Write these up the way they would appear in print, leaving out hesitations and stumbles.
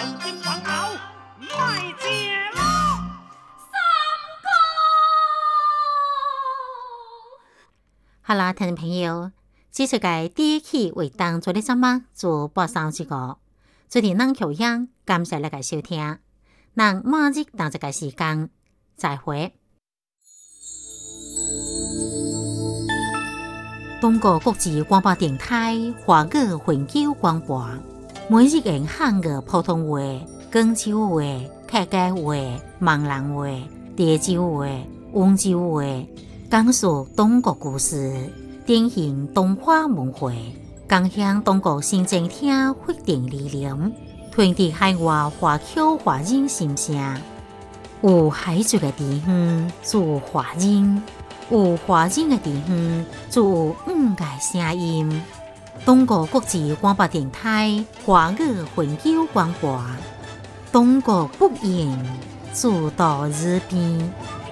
金黄袄，卖姐喽！ 好啦，听众朋友，这次嘅第一期为当做的节目就播上这个，最近咱口样，感谢你嘅收听，咱马日当这个时间再会。中国国际广播电台华语永久广播，每日用汉语普通话、广州话、客家话、闽南话、潮州话、温州话，讲述中国故事，典型东华文化，共享中国新政厅发展理念，传递海外华侨华人心声。有海族嘅地方就有华人，有华人嘅地方就有五个声音。中国国际广播电台华语永久广播，中国不言，主到日边。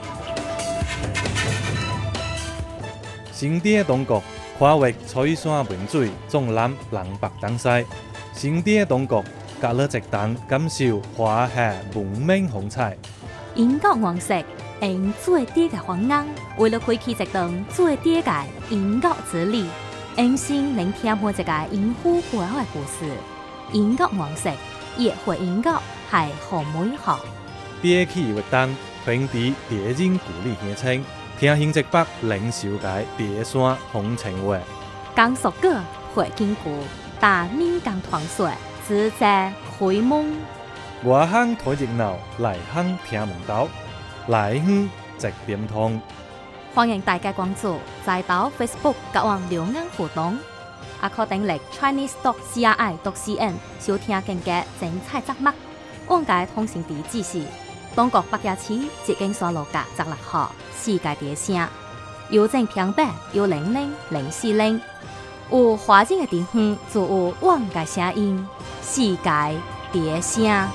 新店中国跨越彩山文水，纵览南北东西。新店中国隔了一档，感受华夏文明风采。 英国王室用最低嘅方案，为了开启一档最低嘅英国之旅，用心聆听每一个英虎背后嘅故事。英国王室也会英国系好美好。 第一期活动传递地人故里乡亲，听新浙北领袖界第山风情话。 讲述歌会坚固，但民间传说只在开蒙。 外乡睇热闹，内乡听门道，内乡直点通。 欢迎大家关注在岛 Facebook 甲网留言互动，也可登录 chinese.cri.cn 收听更加精彩节目。往界通讯地址是中国北京市捷径山路甲16号世界第声，邮政平板100-040。有华人的地方就有往界声音，世界第声。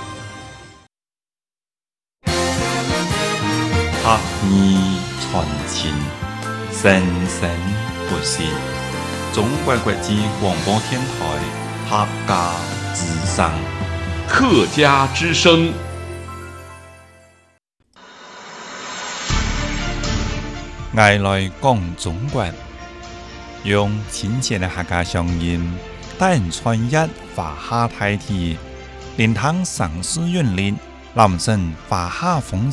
客意传情，生生不息。中国国际广播电台客家之声， 客家之声。 爱来讲中国，用亲切的客家乡音，带人穿越华夏大地，连通城市韵律，南城华夏风